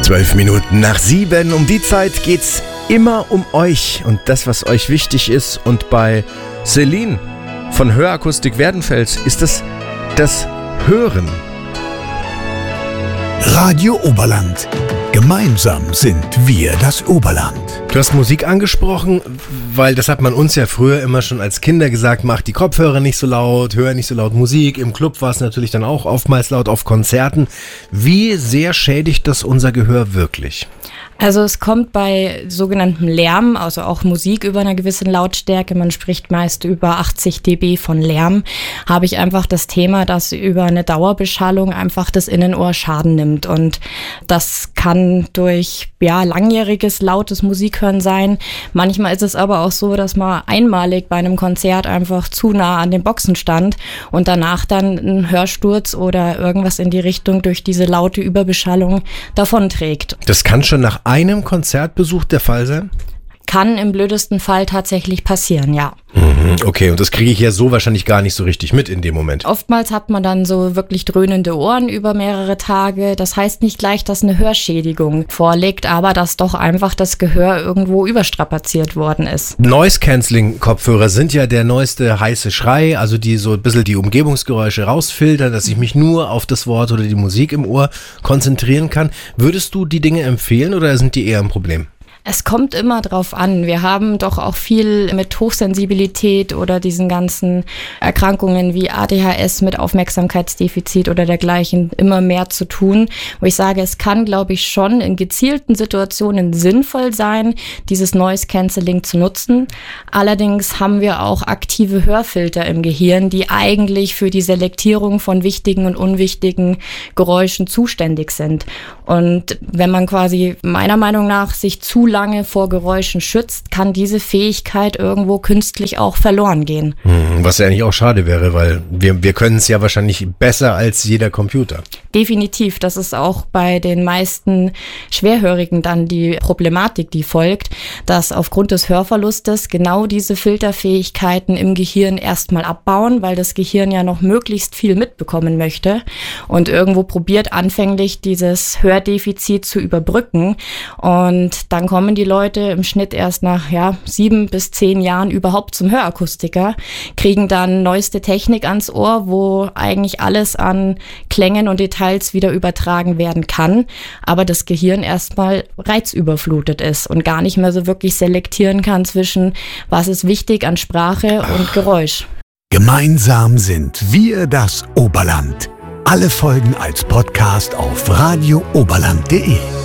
7:12. Um die Zeit geht's immer um euch und das, was euch wichtig ist. Und bei Celine von Hörakustik Werdenfels ist es das Hören. Radio Oberland. Gemeinsam sind wir das Oberland. Du hast Musik angesprochen, weil das hat man uns ja früher immer schon als Kinder gesagt, mach die Kopfhörer nicht so laut, hör nicht so laut Musik. Im Club war es natürlich dann auch oftmals laut auf Konzerten. Wie sehr schädigt das unser Gehör wirklich? Also es kommt bei sogenanntem Lärm, also auch Musik über einer gewissen Lautstärke, man spricht meist über 80 dB von Lärm, habe ich einfach das Thema, dass über eine Dauerbeschallung einfach das Innenohr Schaden nimmt. Und das kann durch langjähriges lautes Musikhören sein. Manchmal ist es aber auch so, dass man einmalig bei einem Konzert einfach zu nah an den Boxen stand und danach dann einen Hörsturz oder irgendwas in die Richtung durch diese laute Überbeschallung davonträgt. Das kann schon nach einem Konzertbesuch der Fall sein? Kann im blödesten Fall tatsächlich passieren, ja. Okay, und das kriege ich ja so wahrscheinlich gar nicht so richtig mit in dem Moment. Oftmals hat man dann so wirklich dröhnende Ohren über mehrere Tage. Das heißt nicht gleich, dass eine Hörschädigung vorliegt, aber dass doch einfach das Gehör irgendwo überstrapaziert worden ist. Noise-Canceling-Kopfhörer sind ja der neueste heiße Schrei, also die so ein bisschen die Umgebungsgeräusche rausfiltern, dass ich mich nur auf das Wort oder die Musik im Ohr konzentrieren kann. Würdest du die Dinge empfehlen oder sind die eher ein Problem? Es kommt immer drauf an. Wir haben doch auch viel mit Hochsensibilität oder diesen ganzen Erkrankungen wie ADHS mit Aufmerksamkeitsdefizit oder dergleichen immer mehr zu tun. Wo ich sage, es kann, glaube ich, schon in gezielten Situationen sinnvoll sein, dieses Noise Cancelling zu nutzen. Allerdings haben wir auch aktive Hörfilter im Gehirn, die eigentlich für die Selektierung von wichtigen und unwichtigen Geräuschen zuständig sind. Und wenn man quasi meiner Meinung nach sich zu lange vor Geräuschen schützt, kann diese Fähigkeit irgendwo künstlich auch verloren gehen. Was ja eigentlich auch schade wäre, weil wir können es ja wahrscheinlich besser als jeder Computer. Definitiv, das ist auch bei den meisten Schwerhörigen dann die Problematik, die folgt, dass aufgrund des Hörverlustes genau diese Filterfähigkeiten im Gehirn erstmal abbauen, weil das Gehirn ja noch möglichst viel mitbekommen möchte und irgendwo probiert anfänglich dieses Hördefizit zu überbrücken und dann kommen die Leute im Schnitt erst nach 7 bis 10 Jahren überhaupt zum Hörakustiker, kriegen dann neueste Technik ans Ohr, wo eigentlich alles an Klängen und Details wieder übertragen werden kann, aber das Gehirn erstmal reizüberflutet ist und gar nicht mehr so wirklich selektieren kann zwischen, was ist wichtig an Sprache und Geräusch. Gemeinsam sind wir das Oberland. Alle Folgen als Podcast auf radiooberland.de.